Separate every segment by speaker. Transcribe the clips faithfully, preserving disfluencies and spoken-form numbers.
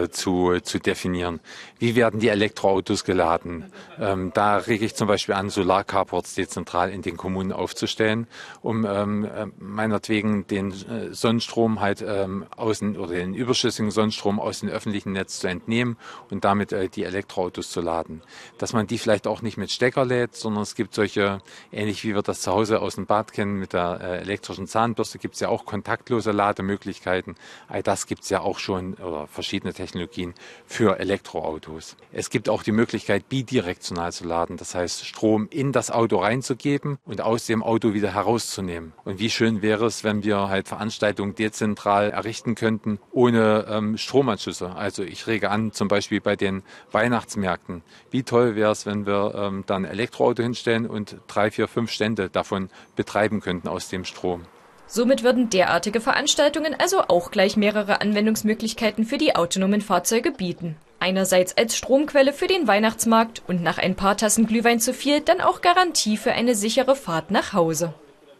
Speaker 1: äh, zu, zu definieren. Wie werden die Elektroautos geladen? Ähm, da rege ich zum Beispiel an, Solarcarports dezentral in den Kommunen aufzustellen, um ähm, meinetwegen den äh, Sonnenstrom halt ähm, außen oder den überschüssigen Sonnenstrom aus dem öffentlichen Netz zu entnehmen und damit äh, die Elektroautos zu laden. Dass man die vielleicht auch nicht mit Stecker lädt, sondern es gibt solche, ähnlich wie wir das zu Hause aus dem Bad kennen, mit der äh, elektrischen Zahnbürste gibt es ja auch kontaktlose Lademöglichkeiten. All das gibt es ja auch schon, oder verschiedene Technologien für Elektroautos. Es gibt auch die Möglichkeit, bidirektional zu laden, das heißt Strom in das Auto reinzugeben und aus dem Auto wieder herauszunehmen. Und wie schön wäre es, wenn wir halt Veranstaltungen dezentral errichten könnten, ohne ähm, Stromanschlüsse. Also ich rege an, zum Beispiel bei den Weihnachtsmärkten. Wie toll wäre es, wenn wir ähm, dann ein Elektroauto hinstellen und drei, vier, fünf Stände davon betreiben könnten aus dem Strom.
Speaker 2: Somit würden derartige Veranstaltungen also auch gleich mehrere Anwendungsmöglichkeiten für die autonomen Fahrzeuge bieten. Einerseits als Stromquelle für den Weihnachtsmarkt und nach ein paar Tassen Glühwein zu viel dann auch Garantie für eine sichere Fahrt nach Hause.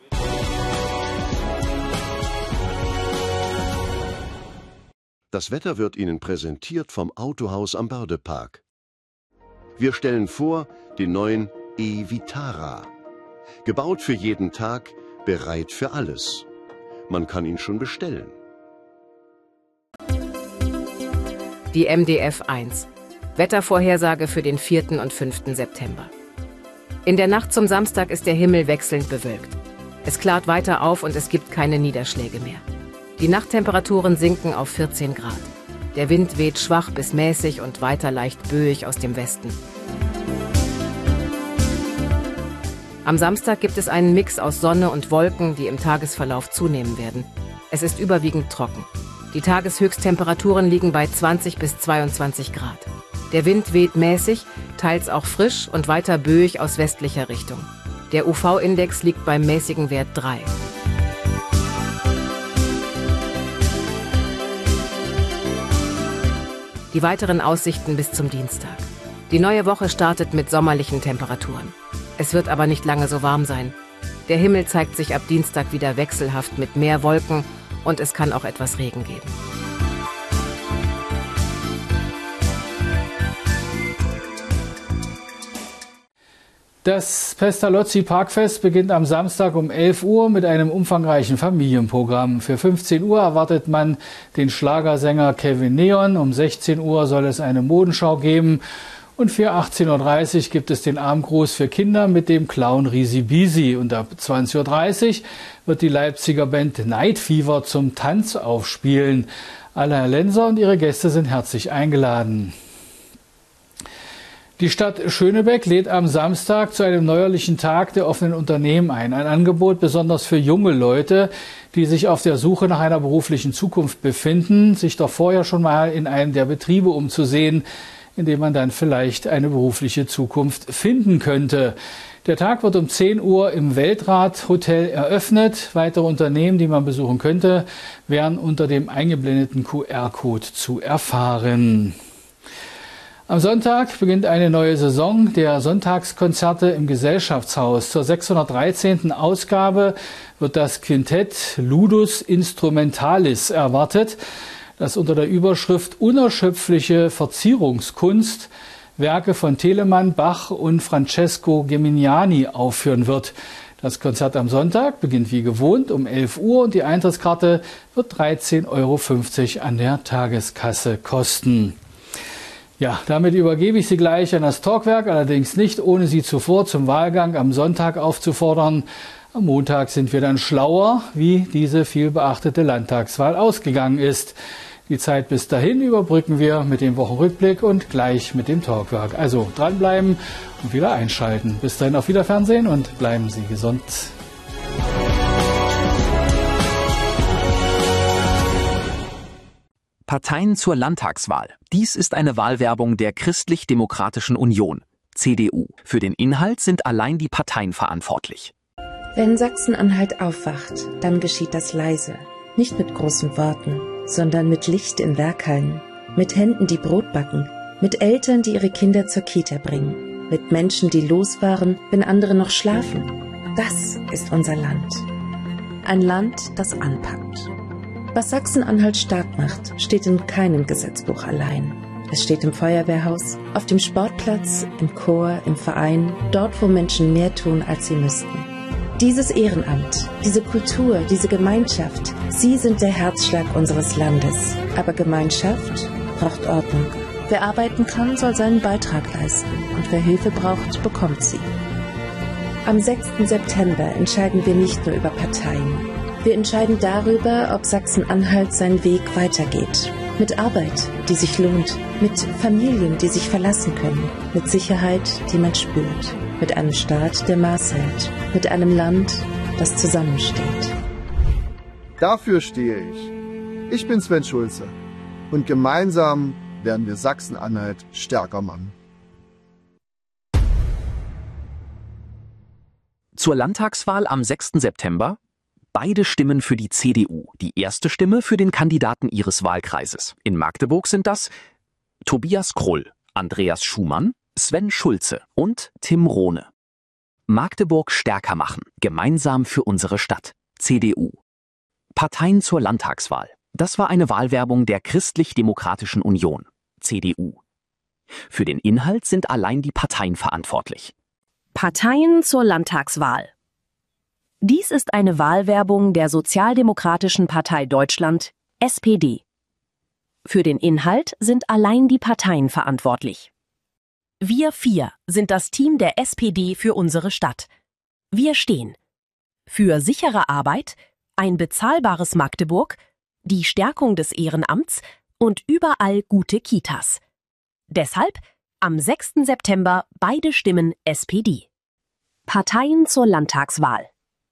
Speaker 3: Das Wetter wird Ihnen präsentiert vom Autohaus am Bördepark. Wir stellen vor den neuen e-Vitara. Gebaut für jeden Tag, bereit für alles. Man kann ihn schon bestellen.
Speaker 4: Die M D F eins. Wettervorhersage für den vierten und fünften September. In der Nacht zum Samstag ist der Himmel wechselnd bewölkt. Es klart weiter auf und es gibt keine Niederschläge mehr. Die Nachttemperaturen sinken auf vierzehn Grad. Der Wind weht schwach bis mäßig und weiter leicht böig aus dem Westen. Am Samstag gibt es einen Mix aus Sonne und Wolken, die im Tagesverlauf zunehmen werden. Es ist überwiegend trocken. Die Tageshöchsttemperaturen liegen bei zwanzig bis zweiundzwanzig Grad. Der Wind weht mäßig, teils auch frisch und weiter böig aus westlicher Richtung. Der U V-Index liegt beim mäßigen Wert drei. Die weiteren Aussichten bis zum Dienstag. Die neue Woche startet mit sommerlichen Temperaturen. Es wird aber nicht lange so warm sein. Der Himmel zeigt sich ab Dienstag wieder wechselhaft mit mehr Wolken und es kann auch etwas Regen geben.
Speaker 5: Das Pestalozzi Parkfest beginnt am Samstag um elf Uhr mit einem umfangreichen Familienprogramm. Für fünfzehn Uhr erwartet man den Schlagersänger Kevin Neon. Um sechzehn Uhr soll es eine Modenschau geben. Und für achtzehn Uhr dreißig gibt es den Abendgruß für Kinder mit dem Clown Risi Bisi. Und ab zwanzig Uhr dreißig wird die Leipziger Band Night Fever zum Tanz aufspielen. Alle Herr Lenser und ihre Gäste sind herzlich eingeladen. Die Stadt Schönebeck lädt am Samstag zu einem neuerlichen Tag der offenen Unternehmen ein. Ein Angebot besonders für junge Leute, die sich auf der Suche nach einer beruflichen Zukunft befinden, sich doch vorher schon mal in einem der Betriebe umzusehen, in dem man dann vielleicht eine berufliche Zukunft finden könnte. Der Tag wird um zehn Uhr im Weltrat-Hotel eröffnet. Weitere Unternehmen, die man besuchen könnte, wären unter dem eingeblendeten Q R-Code zu erfahren. Am Sonntag beginnt eine neue Saison der Sonntagskonzerte im Gesellschaftshaus. Zur sechshundertdreizehnten Ausgabe wird das Quintett Ludus Instrumentalis erwartet, das unter der Überschrift Unerschöpfliche Verzierungskunst Werke von Telemann, Bach und Francesco Geminiani aufführen wird. Das Konzert am Sonntag beginnt wie gewohnt um elf Uhr und die Eintrittskarte wird dreizehn Euro fünfzig an der Tageskasse kosten. Ja, damit übergebe ich Sie gleich an das Talkwerk, allerdings nicht, ohne Sie zuvor zum Wahlgang am Sonntag aufzufordern. Am Montag sind wir dann schlauer, wie diese vielbeachtete Landtagswahl ausgegangen ist. Die Zeit bis dahin überbrücken wir mit dem Wochenrückblick und gleich mit dem Talkwerk. Also dranbleiben und wieder einschalten. Bis dahin auf Wiederfernsehen und bleiben Sie gesund.
Speaker 6: Parteien zur Landtagswahl. Dies ist eine Wahlwerbung der Christlich-Demokratischen Union, C D U. Für den Inhalt sind allein die Parteien verantwortlich.
Speaker 7: Wenn Sachsen-Anhalt aufwacht, dann geschieht das leise. Nicht mit großen Worten, sondern mit Licht in Werkhallen. Mit Händen, die Brot backen. Mit Eltern, die ihre Kinder zur Kita bringen. Mit Menschen, die losfahren, wenn andere noch schlafen. Das ist unser Land. Ein Land, das anpackt. Was Sachsen-Anhalt stark macht, steht in keinem Gesetzbuch allein. Es steht im Feuerwehrhaus, auf dem Sportplatz, im Chor, im Verein, dort, wo Menschen mehr tun, als sie müssten. Dieses Ehrenamt, diese Kultur, diese Gemeinschaft, sie sind der Herzschlag unseres Landes. Aber Gemeinschaft braucht Ordnung. Wer arbeiten kann, soll seinen Beitrag leisten. Und wer Hilfe braucht, bekommt sie. Am sechsten September entscheiden wir nicht nur über Parteien. Wir entscheiden darüber, ob Sachsen-Anhalt seinen Weg weitergeht. Mit Arbeit, die sich lohnt. Mit Familien, die sich verlassen können. Mit Sicherheit, die man spürt. Mit einem Staat, der Maß hält. Mit einem Land, das zusammensteht.
Speaker 8: Dafür stehe ich. Ich bin Sven Schulze. Und gemeinsam werden wir Sachsen-Anhalt stärker machen.
Speaker 6: Zur Landtagswahl am sechsten September beide Stimmen für die C D U, die erste Stimme für den Kandidaten ihres Wahlkreises. In Magdeburg sind das Tobias Krull, Andreas Schumann, Sven Schulze und Tim Rohne. Magdeburg stärker machen, gemeinsam für unsere Stadt, C D U. Parteien zur Landtagswahl. Das war eine Wahlwerbung der Christlich-Demokratischen Union, C D U. Für den Inhalt sind allein die Parteien verantwortlich.
Speaker 9: Parteien zur Landtagswahl. Dies ist eine Wahlwerbung der Sozialdemokratischen Partei Deutschland, S P D. Für den Inhalt sind allein die Parteien verantwortlich. Wir vier sind das Team der S P D für unsere Stadt. Wir stehen für sichere Arbeit, ein bezahlbares Magdeburg, die Stärkung des Ehrenamts und überall gute Kitas. Deshalb am sechsten September beide Stimmen S P D. Parteien zur Landtagswahl.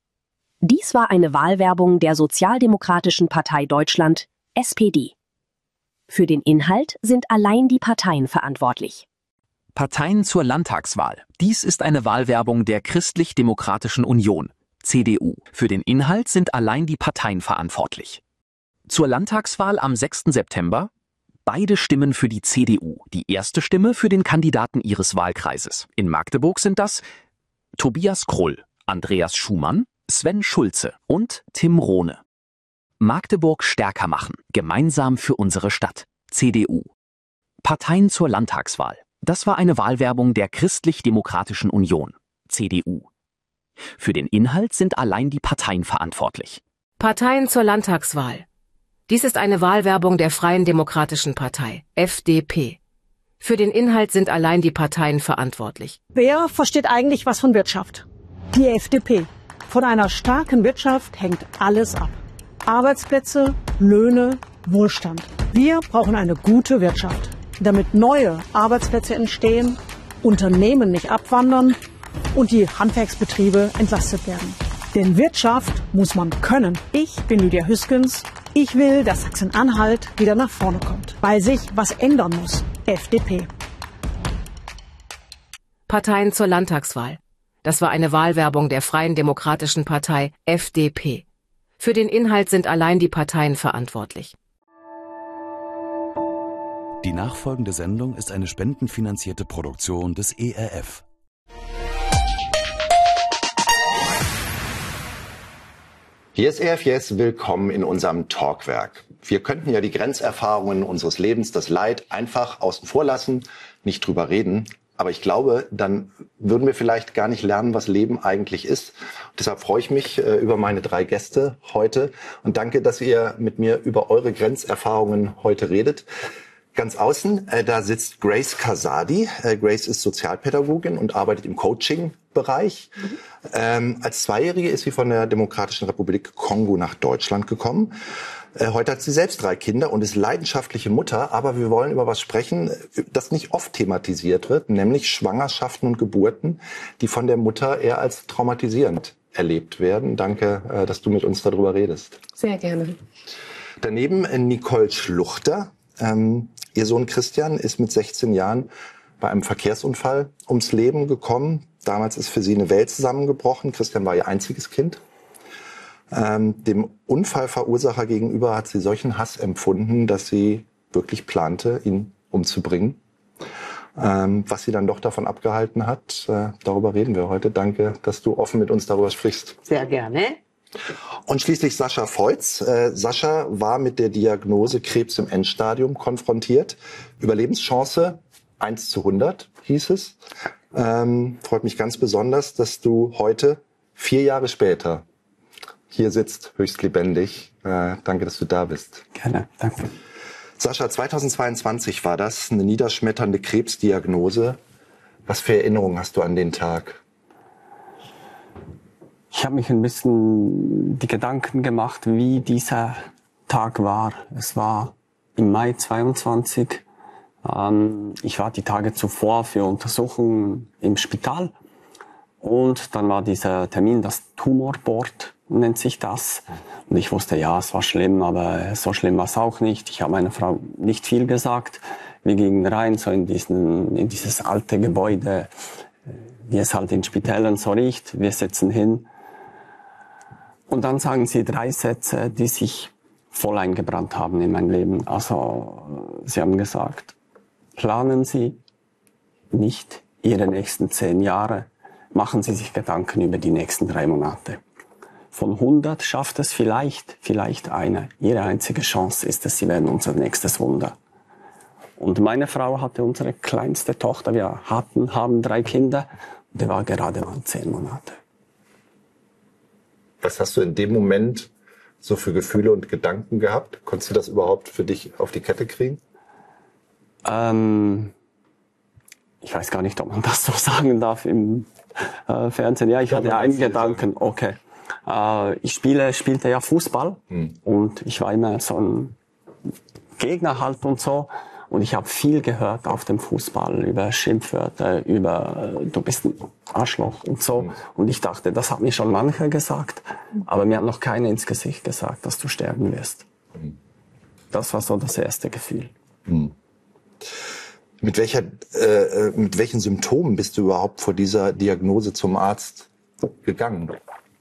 Speaker 9: Dies war eine Wahlwerbung der Sozialdemokratischen Partei Deutschland, S P D. Für den Inhalt sind allein die Parteien verantwortlich.
Speaker 6: Parteien zur Landtagswahl. Dies ist eine Wahlwerbung der Christlich-Demokratischen Union, C D U. Für den Inhalt sind allein die Parteien verantwortlich. Zur Landtagswahl am sechsten September beide Stimmen für die C D U, die erste Stimme für den Kandidaten ihres Wahlkreises. In Magdeburg sind das Tobias Krull, Andreas Schumann, Sven Schulze und Tim Rohne. Magdeburg stärker machen, gemeinsam für unsere Stadt, C D U. Parteien zur Landtagswahl. Das war eine Wahlwerbung der Christlich-Demokratischen Union, C D U. Für den Inhalt sind allein die Parteien verantwortlich.
Speaker 4: Parteien zur Landtagswahl. Dies ist eine Wahlwerbung der Freien Demokratischen Partei, F D P. Für den Inhalt sind allein die Parteien verantwortlich.
Speaker 10: Wer versteht eigentlich was von Wirtschaft? Die F D P. Von einer starken Wirtschaft hängt alles ab. Arbeitsplätze, Löhne, Wohlstand. Wir brauchen eine gute Wirtschaft, damit neue Arbeitsplätze entstehen, Unternehmen nicht abwandern und die Handwerksbetriebe entlastet werden. Denn Wirtschaft muss man können. Ich bin Lydia Hüskens. Ich will, dass Sachsen-Anhalt wieder nach vorne kommt, weil sich was ändern muss. F D P.
Speaker 4: Parteien zur Landtagswahl. Das war eine Wahlwerbung der Freien Demokratischen Partei, F D P. Für den Inhalt sind allein die Parteien verantwortlich.
Speaker 11: Die nachfolgende Sendung ist eine spendenfinanzierte Produktion des E R F.
Speaker 12: Hier ist E R F Yes, willkommen in unserem Talkwerk. Wir könnten ja die Grenzerfahrungen unseres Lebens, das Leid, einfach außen vor lassen, nicht drüber reden. Aber ich glaube, dann würden wir vielleicht gar nicht lernen, was Leben eigentlich ist. Und deshalb freue ich mich äh, über meine drei Gäste heute und danke, dass ihr mit mir über eure Grenzerfahrungen heute redet. Ganz außen, äh, da sitzt Grace Casadi. Äh, Grace ist Sozialpädagogin und arbeitet im Coaching-Bereich. Mhm. Ähm, als Zweijährige ist sie von der Demokratischen Republik Kongo nach Deutschland gekommen. Äh, heute hat sie selbst drei Kinder und ist leidenschaftliche Mutter. Aber wir wollen über was sprechen, das nicht oft thematisiert wird, nämlich Schwangerschaften und Geburten, die von der Mutter eher als traumatisierend erlebt werden. Danke, äh, dass du mit uns darüber redest.
Speaker 13: Sehr gerne.
Speaker 12: Daneben äh, Nicole Schluchter. Ähm, ihr Sohn Christian ist mit sechzehn Jahren bei einem Verkehrsunfall ums Leben gekommen. Damals ist für sie eine Welt zusammengebrochen. Christian war ihr einziges Kind. Ähm, dem Unfallverursacher gegenüber hat sie solchen Hass empfunden, dass sie wirklich plante, ihn umzubringen. Ähm, was sie dann doch davon abgehalten hat, äh, darüber reden wir heute. Danke, dass du offen mit uns darüber sprichst.
Speaker 13: Sehr gerne.
Speaker 12: Und schließlich Sascha Feutz. Äh, Sascha war mit der Diagnose Krebs im Endstadium konfrontiert. Überlebenschance eins zu hundert hieß es. Ähm, freut mich ganz besonders, dass du heute, vier Jahre später, hier sitzt, höchst lebendig. Äh, danke, dass du da bist.
Speaker 13: Gerne, danke.
Speaker 12: Sascha, zweitausendzweiundzwanzig war das, eine niederschmetternde Krebsdiagnose. Was für Erinnerungen hast du an den Tag?
Speaker 13: Ich habe mich ein bisschen die Gedanken gemacht, wie dieser Tag war. Es war im Mai zweiundzwanzig. Ähm, ich war die Tage zuvor für Untersuchungen im Spital. Und dann war dieser Termin, das Tumorboard nennt sich das. Und ich wusste, ja, es war schlimm, aber so schlimm war es auch nicht. Ich habe meiner Frau nicht viel gesagt. Wir gingen rein, so in, diesen, in dieses alte Gebäude, wie es halt in Spitälern so riecht. Wir setzen hin. Und dann sagen sie drei Sätze, die sich voll eingebrannt haben in mein Leben. Also, sie haben gesagt, planen Sie nicht Ihre nächsten zehn Jahre. Machen Sie sich Gedanken über die nächsten drei Monate. Von hundert schafft es vielleicht, vielleicht eine. Ihre einzige Chance ist es, Sie werden unser nächstes Wunder. Und meine Frau hatte unsere kleinste Tochter. Wir hatten, haben drei Kinder. Und der war gerade mal zehn Monate.
Speaker 12: Was hast du in dem Moment so für Gefühle und Gedanken gehabt? Konntest du das überhaupt für dich auf die Kette kriegen?
Speaker 13: Ähm, ich weiß gar nicht, ob man das so sagen darf im äh, Fernsehen. Ja, ich ja, hatte einen Gedanken. Okay, äh, ich spiele, spielte ja Fußball hm. und ich war immer so ein Gegner halt und so. Und ich habe viel gehört auf dem Fußball über Schimpfwörter, über äh, du bist ein Arschloch und so. Mhm. Und ich dachte, das hat mir schon mancher gesagt, aber mir hat noch keiner ins Gesicht gesagt, dass du sterben wirst. Mhm. Das war so das erste Gefühl.
Speaker 12: Mhm. Mit welcher, äh, mit welchen Symptomen bist du überhaupt vor dieser Diagnose zum Arzt gegangen?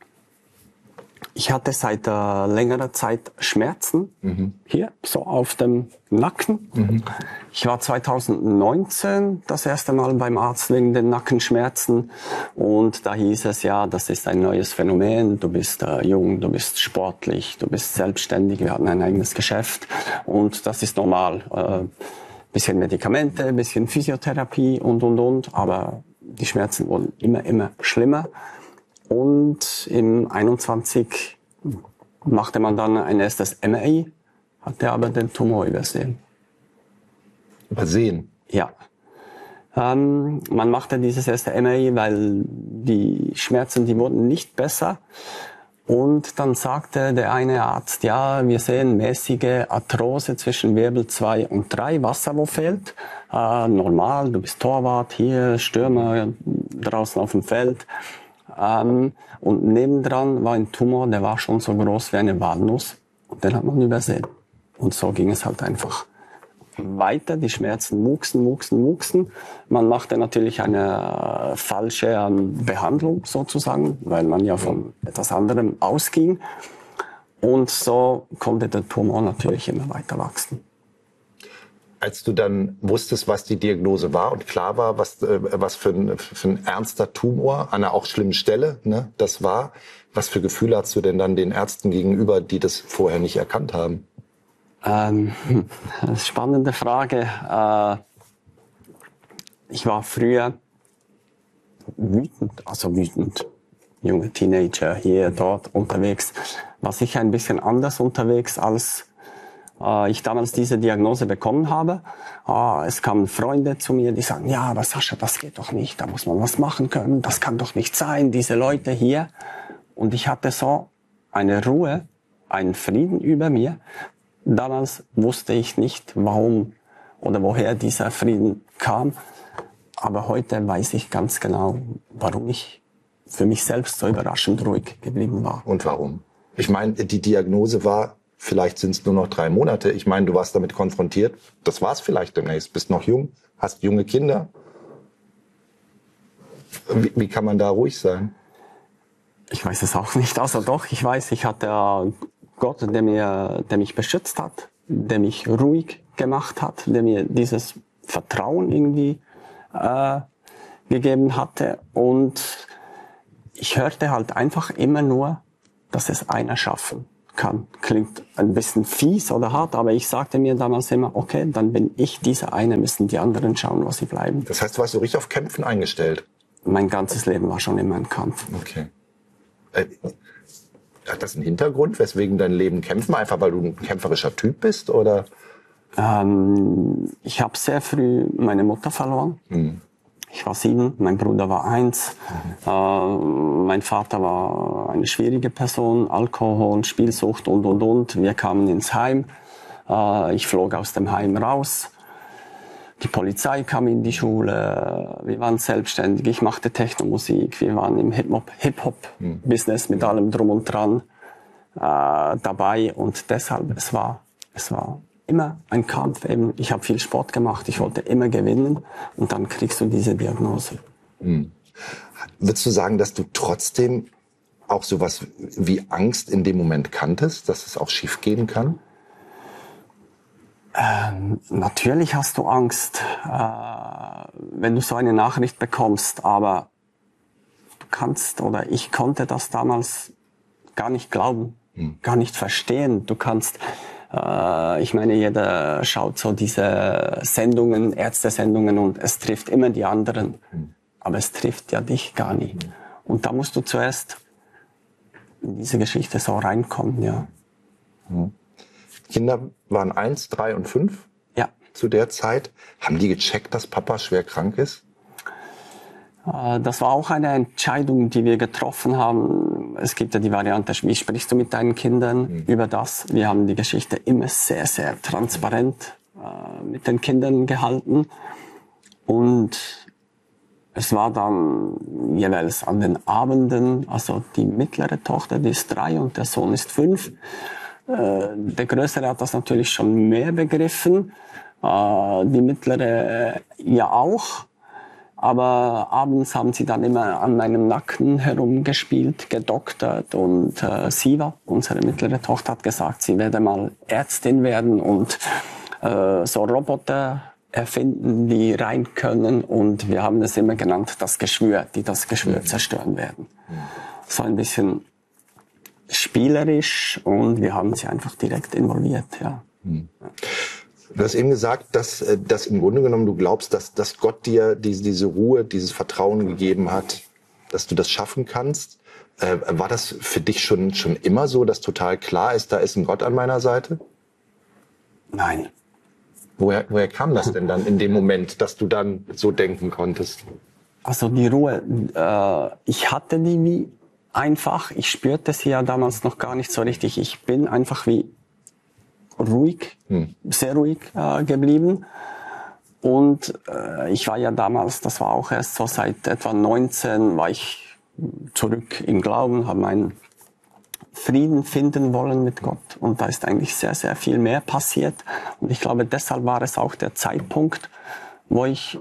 Speaker 13: Ich hatte seit äh, längerer Zeit Schmerzen mhm. hier, so auf dem Nacken. Mhm. Ich war zweitausendneunzehn das erste Mal beim Arzt wegen den Nackenschmerzen. Und da hieß es, ja, das ist ein neues Phänomen. Du bist äh, jung, du bist sportlich, du bist selbstständig. Wir hatten ein eigenes Geschäft. Und das ist normal. Äh, bisschen Medikamente, ein bisschen Physiotherapie und, und, und. Aber die Schmerzen wurden immer, immer schlimmer. Und im einundzwanzig machte man dann ein erstes M R I, hatte aber den Tumor übersehen.
Speaker 12: Übersehen?
Speaker 13: Ja. Ähm, man machte dieses erste M R I, weil die Schmerzen, die wurden nicht besser. Und dann sagte der eine Arzt, ja, wir sehen mäßige Arthrose zwischen Wirbel zwei und drei, Wasser, wo fehlt. Äh, normal, du bist Torwart, hier Stürmer draußen auf dem Feld. Ähm, und nebendran war ein Tumor, der war schon so groß wie eine Walnuss. Und den hat man übersehen. Und so ging es halt einfach weiter. Die Schmerzen wuchsen, wuchsen, wuchsen. Man machte natürlich eine falsche ähm, Behandlung sozusagen, weil man ja von etwas anderem ausging. Und so konnte der Tumor natürlich immer weiter wachsen.
Speaker 12: Als du dann wusstest, was die Diagnose war und klar war, was, äh, was für ein, für ein ernster Tumor an einer auch schlimmen Stelle, ne, das war, was für Gefühle hast du denn dann den Ärzten gegenüber, die das vorher nicht erkannt haben?
Speaker 13: Ähm, spannende Frage. Äh, ich war früher wütend, also wütend, junge Teenager hier, dort unterwegs. War sicher ein bisschen anders unterwegs, als äh, ich damals diese Diagnose bekommen habe. Äh, es kamen Freunde zu mir, die sagen, ja, aber Sascha, das geht doch nicht, da muss man was machen können, das kann doch nicht sein, diese Leute hier. Und ich hatte so eine Ruhe, einen Frieden über mir. Damals wusste ich nicht, warum oder woher dieser Frieden kam. Aber heute weiß ich ganz genau, warum ich für mich selbst so überraschend ruhig geblieben war.
Speaker 12: Und warum? Ich meine, die Diagnose war, vielleicht sind es nur noch drei Monate. Ich meine, du warst damit konfrontiert. Das war es vielleicht demnächst. Bist noch jung, hast junge Kinder. Wie, wie kann man da ruhig sein?
Speaker 13: Ich weiß es auch nicht. Also doch, ich weiß, ich hatte Gott, der mir, der mich beschützt hat, der mich ruhig gemacht hat, der mir dieses Vertrauen irgendwie äh, gegeben hatte. Und ich hörte halt einfach immer nur dass es einer schaffen kann. Klingt ein bisschen fies oder hart, aber ich sagte mir damals immer, okay, dann bin ich dieser eine, müssen die anderen schauen, wo sie bleiben.
Speaker 12: Das heißt, du warst so richtig auf Kämpfen eingestellt?
Speaker 13: Mein ganzes Leben war schon immer ein Kampf.
Speaker 12: Okay. Äh, hat das einen Hintergrund, weswegen dein Leben kämpfen? Einfach weil du ein kämpferischer Typ bist, oder?
Speaker 13: Ähm, ich habe sehr früh meine Mutter verloren. Mhm. Ich war sieben, mein Bruder war eins. Mhm. Äh, mein Vater war eine schwierige Person, Alkohol, Spielsucht und, und, und. Wir kamen ins Heim. Äh, ich flog aus dem Heim raus. Die Polizei kam in die Schule. Wir waren selbstständig. Ich machte Technomusik. Wir waren im Hip-Hop-Business mit allem drum und dran äh, dabei. Und deshalb, es war, es war immer ein Kampf. Eben, ich habe viel Sport gemacht. Ich wollte immer gewinnen. Und dann kriegst du diese Diagnose.
Speaker 12: Hm. Würdest du sagen, dass du trotzdem auch sowas wie Angst in dem Moment kanntest, dass es auch schief gehen kann?
Speaker 13: Ähm, natürlich hast du Angst, äh, wenn du so eine Nachricht bekommst, aber du kannst, oder ich konnte das damals gar nicht glauben, hm. gar nicht verstehen. Du kannst, äh, ich meine, jeder schaut so diese Sendungen, Ärztesendungen, und es trifft immer die anderen, hm. aber es trifft ja dich gar nicht. Hm. Und da musst du zuerst in diese Geschichte so reinkommen, ja.
Speaker 12: Hm. Kinder waren eins, drei und fünf
Speaker 13: ja.
Speaker 12: zu der Zeit. Haben die gecheckt, dass Papa schwer krank ist?
Speaker 13: Das war auch eine Entscheidung, die wir getroffen haben. Es gibt ja die Variante, wie sprichst du mit deinen Kindern mhm. über das? Wir haben die Geschichte immer sehr, sehr transparent äh, mit den Kindern gehalten. Und es war dann jeweils an den Abenden, also die mittlere Tochter, die ist drei und der Sohn ist fünf. Der Größere hat das natürlich schon mehr begriffen, die Mittlere ja auch, aber abends haben sie dann immer an meinem Nacken herumgespielt, gedoktert, und äh, Siva, unsere mittlere Tochter, hat gesagt, sie werde mal Ärztin werden und äh, so Roboter erfinden, die rein können, und wir haben es immer genannt, das Geschwür, die das Geschwür zerstören werden. So ein bisschen spielerisch, und wir haben sie einfach direkt involviert, ja.
Speaker 12: Hm. Du hast eben gesagt, dass, dass im Grunde genommen du glaubst, dass, dass Gott dir diese, diese Ruhe, dieses Vertrauen gegeben hat, dass du das schaffen kannst. Äh, war das für dich schon, schon immer so, dass total klar ist, da ist ein Gott an meiner Seite?
Speaker 13: Nein.
Speaker 12: Woher, woher kam das denn dann in dem Moment, dass du dann so denken konntest?
Speaker 13: Also die Ruhe, äh, ich hatte die wie einfach, ich spürte sie ja damals noch gar nicht so richtig. Ich bin einfach wie ruhig, hm. sehr ruhig äh, geblieben. Und äh, ich war ja damals, das war auch erst so seit etwa neunzehn, war ich zurück im Glauben, habe meinen Frieden finden wollen mit Gott. Und da ist eigentlich sehr, sehr viel mehr passiert. Und ich glaube, deshalb war es auch der Zeitpunkt, wo ich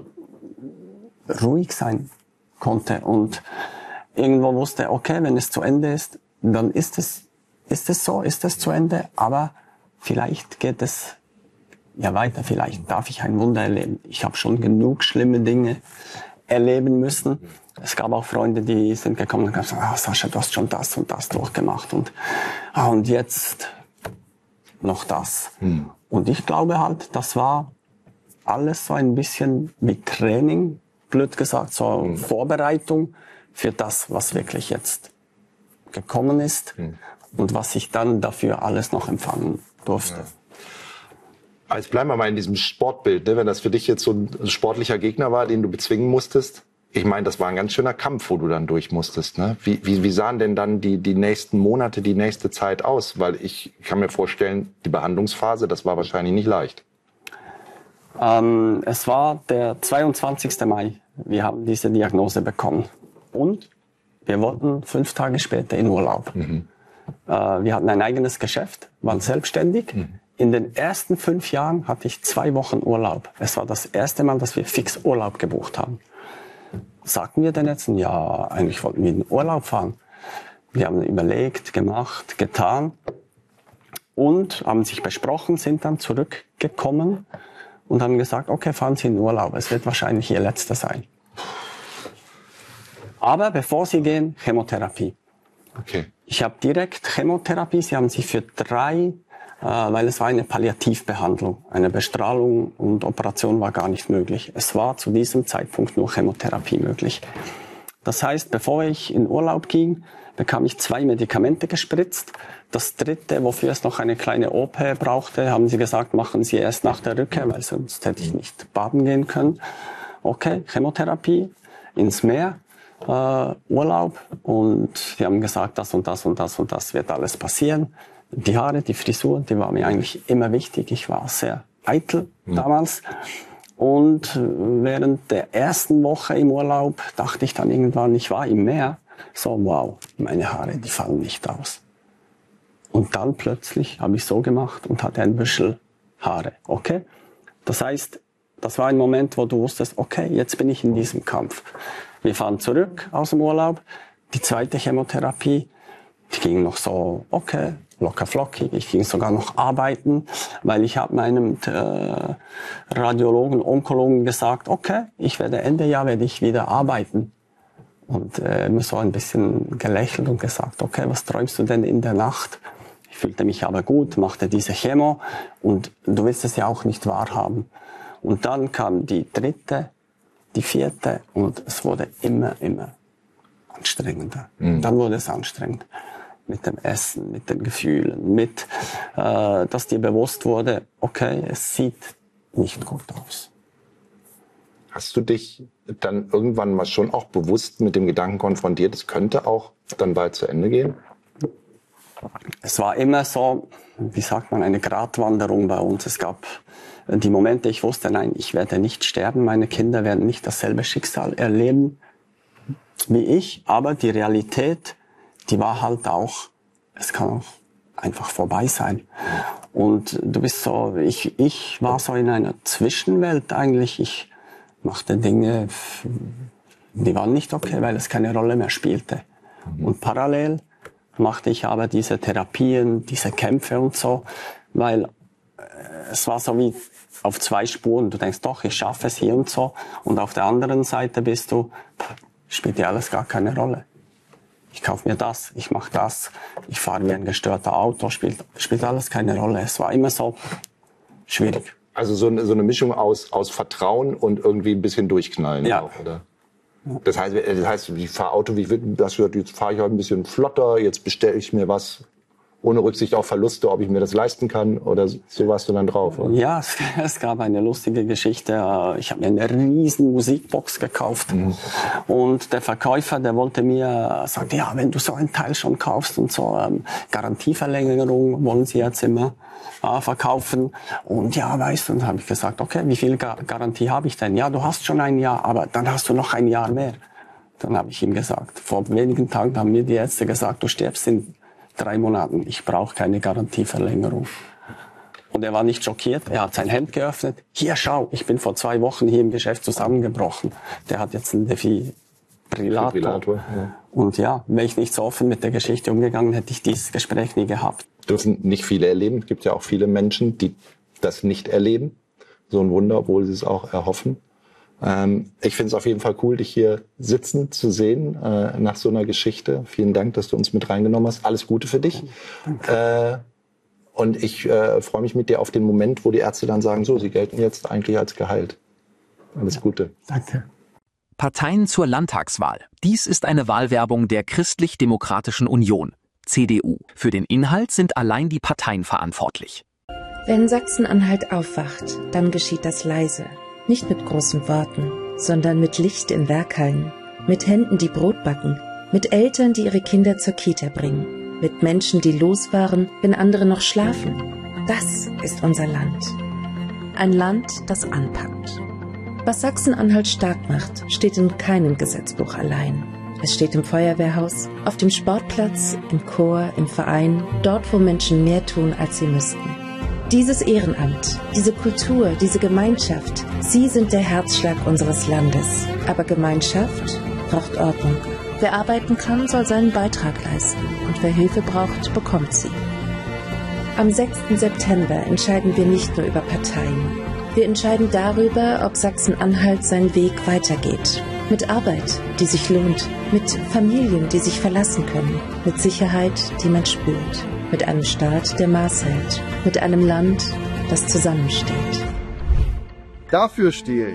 Speaker 13: ruhig sein konnte und irgendwo wusste, okay, wenn es zu Ende ist, dann ist es, ist es so, ist es zu Ende, aber vielleicht geht es ja weiter, vielleicht darf ich ein Wunder erleben. Ich habe schon genug schlimme Dinge erleben müssen. Es gab auch Freunde, die sind gekommen und gesagt, ah, Sascha, du hast schon das und das durchgemacht und, ah, und jetzt noch das. Hm. Und ich glaube halt, das war alles so ein bisschen wie Training, blöd gesagt, so hm. Vorbereitung für das, was wirklich jetzt gekommen ist hm. und was ich dann dafür alles noch empfangen durfte.
Speaker 12: Ja. Jetzt bleiben wir mal in diesem Sportbild, ne? Wenn das für dich jetzt so ein sportlicher Gegner war, den du bezwingen musstest. Ich meine, das war ein ganz schöner Kampf, wo du dann durch musstest. Ne? Wie, wie, wie sahen denn dann die, die nächsten Monate, die nächste Zeit aus? Weil ich kann mir vorstellen, die Behandlungsphase, das war wahrscheinlich nicht leicht.
Speaker 13: Ähm, es war der zweiundzwanzigste Mai. Wir haben diese Diagnose bekommen. Und wir wollten fünf Tage später in Urlaub. Mhm. Äh, wir hatten ein eigenes Geschäft, waren selbstständig. Mhm. In den ersten fünf Jahren hatte ich zwei Wochen Urlaub. Es war das erste Mal, dass wir fix Urlaub gebucht haben. Sagten wir denn jetzt, ja, eigentlich wollten wir in den Urlaub fahren. Wir haben überlegt, gemacht, getan und haben sich besprochen, sind dann zurückgekommen und haben gesagt, okay, fahren Sie in den Urlaub, es wird wahrscheinlich Ihr letzter sein. Aber bevor Sie gehen, Chemotherapie.
Speaker 12: Okay.
Speaker 13: Ich habe direkt Chemotherapie. Sie haben sich für drei, äh, weil es war eine Palliativbehandlung. Eine Bestrahlung und Operation war gar nicht möglich. Es war zu diesem Zeitpunkt nur Chemotherapie möglich. Das heißt, bevor ich in Urlaub ging, bekam ich zwei Medikamente gespritzt. Das dritte, wofür es noch eine kleine O P brauchte, haben sie gesagt, machen Sie erst nach der Rückkehr, weil sonst hätte ich nicht baden gehen können. Okay, Chemotherapie, ins Meer, äh, Urlaub, und sie haben gesagt, das und das und das und das wird alles passieren. Die Haare, die Frisur, die war mir eigentlich immer wichtig. Ich war sehr eitel mhm. damals. Und während der ersten Woche im Urlaub dachte ich dann irgendwann, ich war im Meer, so wow, meine Haare, die fallen nicht aus. Und dann plötzlich habe ich so gemacht und hatte ein Büschel Haare, okay? Das heißt, das war ein Moment, wo du wusstest, okay, jetzt bin ich in diesem Kampf. Wir fahren zurück aus dem Urlaub, die zweite Chemotherapie, die ging noch so, okay, locker flockig. Ich ging sogar noch arbeiten, weil ich habe meinem äh, Radiologen, Onkologen gesagt, okay, ich werde Ende Jahr werde ich wieder arbeiten. Und äh, mir so ein bisschen gelächelt und gesagt, okay, was träumst du denn in der Nacht? Ich fühlte mich aber gut, machte diese Chemo und du willst es ja auch nicht wahrhaben. Und dann kam die dritte, die vierte und es wurde immer, immer anstrengender. Mhm. Dann wurde es anstrengend. Mit dem Essen, mit den Gefühlen, mit, äh, dass dir bewusst wurde, okay, es sieht nicht gut aus.
Speaker 12: Hast du dich dann irgendwann mal schon auch bewusst mit dem Gedanken konfrontiert, es könnte auch dann bald zu Ende gehen?
Speaker 13: Es war immer so, wie sagt man, eine Gratwanderung bei uns. Es gab die Momente, ich wusste, nein, ich werde nicht sterben, meine Kinder werden nicht dasselbe Schicksal erleben wie ich, aber die Realität, die war halt auch, es kann auch einfach vorbei sein. Und du bist so, ich, ich war so in einer Zwischenwelt eigentlich. Ich machte Dinge, die waren nicht okay, weil es keine Rolle mehr spielte. Und parallel machte ich aber diese Therapien, diese Kämpfe und so, weil äh, es war so wie auf zwei Spuren. Du denkst, doch, ich schaffe es hier und so. Und auf der anderen Seite bist du, spielt dir alles gar keine Rolle. Ich kaufe mir das, ich mache das, ich fahre wie ein gestörter Auto, spielt, spielt alles keine Rolle. Es war immer so schwierig.
Speaker 12: Also so eine, so eine Mischung aus, aus Vertrauen und irgendwie ein bisschen durchknallen.
Speaker 13: Ja.
Speaker 12: Auch, oder? Das heißt, das heißt, ich fahre Auto, wie ich, das, jetzt fahre ich halt ein bisschen flotter, jetzt bestelle ich mir was ohne Rücksicht auf Verluste, ob ich mir das leisten kann, oder so warst du dann drauf? Oder?
Speaker 13: Ja, es, es gab eine lustige Geschichte. Ich habe mir eine riesen Musikbox gekauft mhm. und der Verkäufer, der wollte mir sagen, ja, wenn du so ein Teil schon kaufst und so, ähm, Garantieverlängerung wollen sie jetzt immer äh, verkaufen. Und ja, weißt du, und dann habe ich gesagt, okay, wie viel Gar- Garantie habe ich denn? Ja, du hast schon ein Jahr, aber dann hast du noch ein Jahr mehr. Dann habe ich ihm gesagt, vor wenigen Tagen haben mir die Ärzte gesagt, du stirbst in drei Monaten, ich brauche keine Garantieverlängerung. Und er war nicht schockiert, er hat sein Hemd geöffnet. Hier, schau, ich bin vor zwei Wochen hier im Geschäft zusammengebrochen. Der hat jetzt einen Defibrillator. Defibrillator ja. Und ja, wäre ich nicht so offen mit der Geschichte umgegangen, hätte ich dieses Gespräch nie gehabt.
Speaker 12: Dürfen nicht viele erleben. Es gibt ja auch viele Menschen, die das nicht erleben. So ein Wunder, obwohl sie es auch erhoffen. Ähm, ich finde es auf jeden Fall cool, dich hier sitzen zu sehen äh, nach so einer Geschichte. Vielen Dank, dass du uns mit reingenommen hast. Alles Gute für dich. Äh, und ich äh, freue mich mit dir auf den Moment, wo die Ärzte dann sagen, so, sie gelten jetzt eigentlich als geheilt. Alles ja, Gute.
Speaker 13: Danke.
Speaker 6: Parteien zur Landtagswahl. Dies ist eine Wahlwerbung der Christlich-Demokratischen Union, C D U. Für den Inhalt sind allein die Parteien verantwortlich.
Speaker 7: Wenn Sachsen-Anhalt aufwacht, dann geschieht das leise. Nicht mit großen Worten, sondern mit Licht in Werkhallen, mit Händen, die Brot backen, mit Eltern, die ihre Kinder zur Kita bringen, mit Menschen, die los waren, wenn andere noch schlafen. Das ist unser Land. Ein Land, das anpackt. Was Sachsen-Anhalt stark macht, steht in keinem Gesetzbuch allein. Es steht im Feuerwehrhaus, auf dem Sportplatz, im Chor, im Verein, dort, wo Menschen mehr tun, als sie müssten. Dieses Ehrenamt, diese Kultur, diese Gemeinschaft, sie sind der Herzschlag unseres Landes. Aber Gemeinschaft braucht Ordnung. Wer arbeiten kann, soll seinen Beitrag leisten. Und wer Hilfe braucht, bekommt sie. Am sechsten September entscheiden wir nicht nur über Parteien. Wir entscheiden darüber, ob Sachsen-Anhalt seinen Weg weitergeht. Mit Arbeit, die sich lohnt. Mit Familien, die sich verlassen können. Mit Sicherheit, die man spürt. Mit einem Staat, der Maß hält. Mit einem Land, das zusammensteht.
Speaker 8: Dafür stehe ich.